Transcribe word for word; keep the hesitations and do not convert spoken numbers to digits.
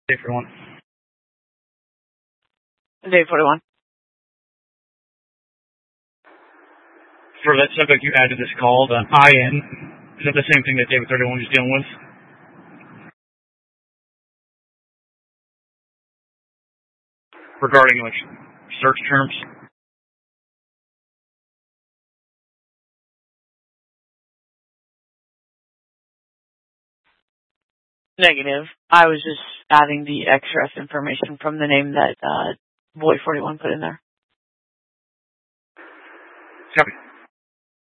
Day forty-one. Day forty-one. For that subject you added this call, the I N, is that the same thing that David thirty-one is dealing with? Regarding, like, search terms? Negative. I was just adding the extra information from the name that uh, Boy forty-one put in there. Copy.